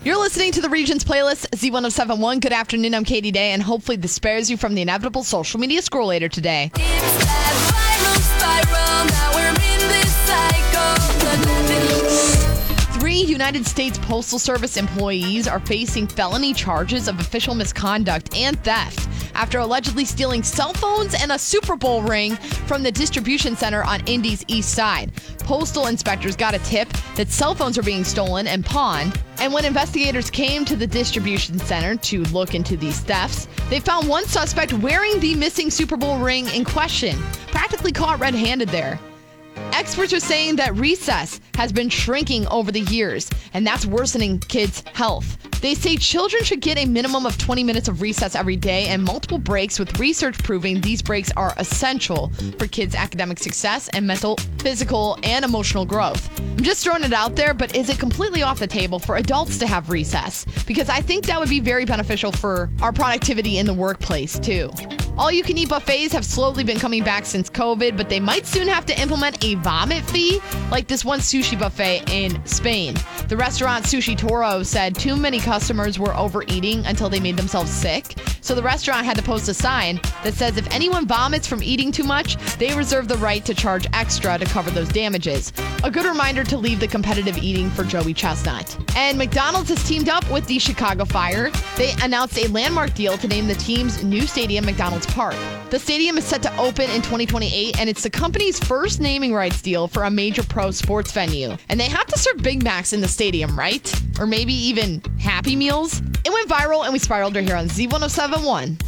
You're listening to the Regions Playlist, Z1071. Good afternoon, I'm Katie Day, and hopefully this spares you from the inevitable social media scroll later today. It's that viral spiral, now we're in this cycle. 3 United States Postal Service employees are facing felony charges of official misconduct and theft after allegedly stealing cell phones and a Super Bowl ring from the distribution center on Indy's east side. Postal inspectors got a tip that cell phones are being stolen and pawned, and when investigators came to the distribution center to look into these thefts, they found one suspect wearing the missing Super Bowl ring in question, practically caught red-handed there. Experts are saying that recess has been shrinking over the years, and that's worsening kids' health. They say children should get a minimum of 20 minutes of recess every day and multiple breaks, with research proving these breaks are essential for kids' academic success and mental, physical, and emotional growth. I'm just throwing it out there, but is it completely off the table for adults to have recess? Because I think that would be very beneficial for our productivity in the workplace, too. All-you-can-eat buffets have slowly been coming back since COVID, but they might soon have to implement a vomit fee, like this one sushi buffet in Spain. The restaurant Sushi Toro said too many customers were overeating until they made themselves sick, so the restaurant had to post a sign that says if anyone vomits from eating too much, they reserve the right to charge extra to cover those damages. A good reminder to leave the competitive eating for Joey Chestnut. And McDonald's has teamed up with the Chicago Fire. They announced a landmark deal to name the team's new stadium McDonald's Park. The stadium is set to open in 2028, and it's the company's first naming rights deal for a major pro sports venue. And they have to serve Big Macs in the stadium, right? Or maybe even Happy Meals? It went viral, and we spiraled her here on Z1071.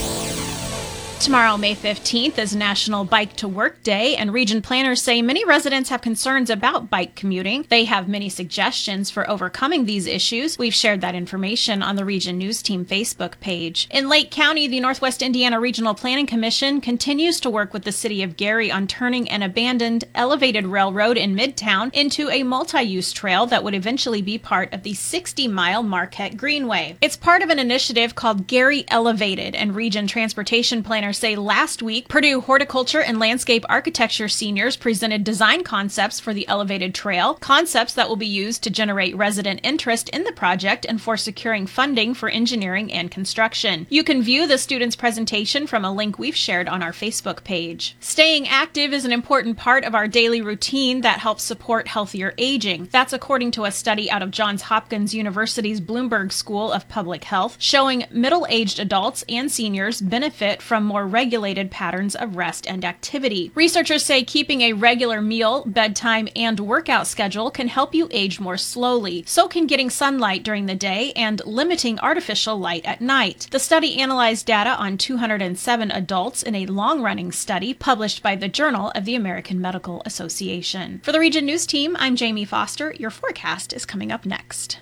Tomorrow, May 15th, is National Bike to Work Day, and region planners say many residents have concerns about bike commuting. They have many suggestions for overcoming these issues. We've shared that information on the Region News Team Facebook page. In Lake County, the Northwest Indiana Regional Planning Commission continues to work with the city of Gary on turning an abandoned elevated railroad in Midtown into a multi-use trail that would eventually be part of the 60-mile Marquette Greenway. It's part of an initiative called Gary Elevated, and region transportation planners say last week, Purdue Horticulture and Landscape Architecture seniors presented design concepts for the elevated trail, concepts that will be used to generate resident interest in the project and for securing funding for engineering and construction. You can view the students' presentation from a link we've shared on our Facebook page. Staying active is an important part of our daily routine that helps support healthier aging. That's according to a study out of Johns Hopkins University's Bloomberg School of Public Health, showing middle-aged adults and seniors benefit from more regulated patterns of rest and activity. Researchers say keeping a regular meal, bedtime, and workout schedule can help you age more slowly. So can getting sunlight during the day and limiting artificial light at night. The study analyzed data on 207 adults in a long-running study published by the Journal of the American Medical Association. For the Region News Team, I'm Jamie Foster. Your forecast is coming up next.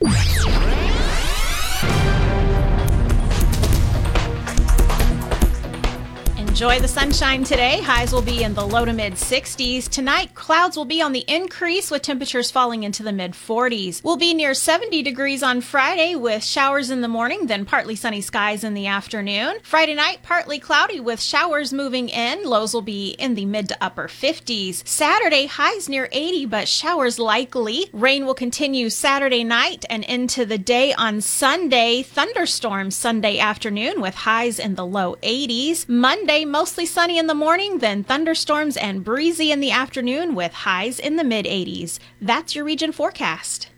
Enjoy the sunshine today. Highs will be in the low to mid 60s. Tonight, clouds will be on the increase with temperatures falling into the mid 40s. We'll be near 70 degrees on Friday with showers in the morning, then partly sunny skies in the afternoon. Friday night, partly cloudy with showers moving in. Lows will be in the mid to upper 50s. Saturday, highs near 80, but showers likely. Rain will continue Saturday night and into the day on Sunday. Thunderstorms Sunday afternoon with highs in the low 80s. Monday, mostly sunny in the morning, then thunderstorms and breezy in the afternoon with highs in the mid 80s. That's your region forecast.